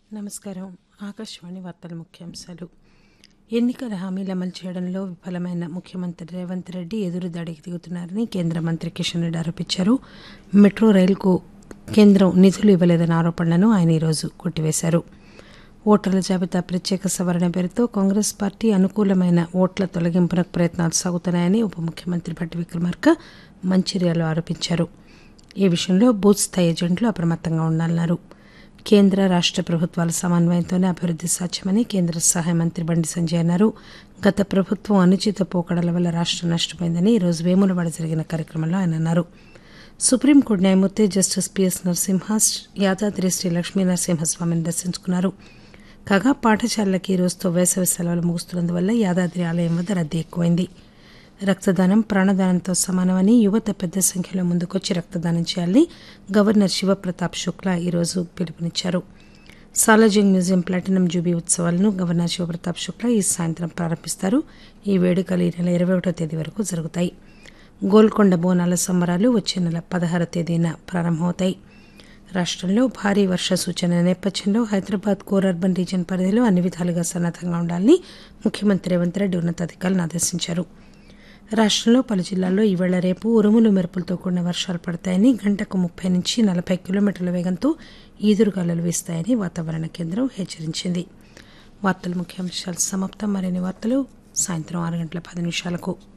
నమస్కారం. ఆకాశవాణి వార్తల ముఖ్యాంశాలు. ఎన్నికల హామీలు అమలు చేయడంలో విఫలమైన ముఖ్యమంత్రి రేవంత్ రెడ్డి ఎదురుదాడికి దిగుతున్నారని కేంద్ర మంత్రి కిషన్ రెడ్డి ఆరోపించారు. మెట్రో రైలుకు కేంద్రం నిధులు ఇవ్వలేదన్న ఆరోపణలను ఆయన ఈరోజు కొట్టివేశారు. ఓటర్ల జాబితా ప్రత్యేక సవరణ పేరుతో కాంగ్రెస్ పార్టీ అనుకూలమైన ఓట్ల తొలగింపునకు ప్రయత్నాలు సాగుతున్నాయని ఉప ముఖ్యమంత్రి భట్టి విక్రమార్క మంచిర్యాలలో ఆరోపించారు. ఈ విషయంలో బూత్ స్థాయి ఏజెంట్లు అప్రమత్తంగా ఉండాలన్నారు. కేంద్ర రాష్ట ప్రభుత్వాల సమన్వయంతోనే అభివృద్ది సాధ్యమని కేంద్ర సహాయ మంత్రి బండి సంజయ్ అన్నారు. గత ప్రభుత్వం అనుచిత పోకడల వల్ల రాష్టం నష్టపోయిందని ఈరోజు వేములవాడ జరిగిన కార్యక్రమంలో ఆయన అన్నారు. సుప్రీంకోర్టు న్యాయమూర్తి జస్టిస్ పిఎస్ నరసింహ యాదాద్రి శ్రీ లక్ష్మీ నరసింహస్వామిని దర్శించుకున్నారు. కాగా పాఠశాలలకు ఈ రోజుతో వేసవి సెలవులు ముగుస్తున్నందువల్ల యాదాద్రి ఆలయం వద్ద రద్దీ ఎక్కువైంది. రక్తదానం ప్రాణదానంతో సమానమని యువత పెద్ద సంఖ్యలో ముందుకొచ్చి రక్తదానం చేయాలని గవర్నర్ శివప్రతాప్ శుక్లా ఈరోజు పిలుపునిచ్చారు. సాలార్జంగ్ మ్యూజియం ప్లాటినం జూబీ ఉత్సవాలను గవర్నర్ శివప్రతాప్ శుక్లా ఈ సాయంత్రం ప్రారంభిస్తారు. ఈ వేడుకలు ఈ నెల 21వ తేదీ వరకు జరుగుతాయి. గోల్కొండ బోనాల సంబరాలు వచ్చే నెల 16వ తేదీన ప్రారంభమవుతాయి. రాష్టంలో భారీ వర్ష సూచన నేపథ్యంలో హైదరాబాద్ కోర్ అర్బన్ రీజియన్ పరిధిలో అన్ని విధాలుగా సన్నద్దంగా ఉండాలని ముఖ్యమంత్రి రేవంత్ రెడ్డి ఉన్నతాధికారులను ఆదేశించారు. రాష్టంలో పలు జిల్లాల్లో ఈవేళ రేపు ఉరుములు మెరుపులతో కూడిన వర్షాలు పడతాయని, గంటకు 30 నుంచి 40 కిలోమీటర్ల వేగంతో ఈదురుగాలులు వీస్తాయని వాతావరణ కేంద్రం హెచ్చరించింది. వార్తల ముఖ్యాంశాలు సమాప్తం. మరిన్ని వార్తలు సాయంత్రం 6 గంటల 10 నిమిషాలకు.